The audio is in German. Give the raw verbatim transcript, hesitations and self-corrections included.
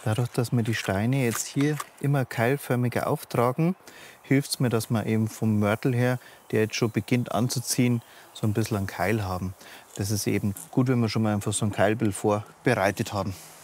Dadurch, dass wir die Steine jetzt hier immer keilförmiger auftragen, hilft es mir, dass wir eben vom Mörtel her, der jetzt schon beginnt anzuziehen, so ein bisschen einen Keil haben. Das ist eben gut, wenn wir schon mal einfach so ein Keilbild vorbereitet haben.